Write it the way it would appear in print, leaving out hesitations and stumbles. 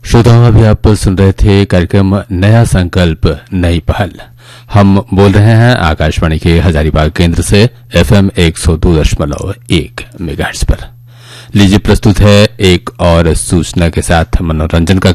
श्रोताओं, अभी आप सुन रहे थे कार्यक्रम नया संकल्प नई पहल। हम बोल रहे हैं आकाशवाणी के हजारीबाग केंद्र से FM 102.1 मेगाहर्ट्ज पर। लीजिए प्रस्तुत है एक और सूचना के साथ मनोरंजन का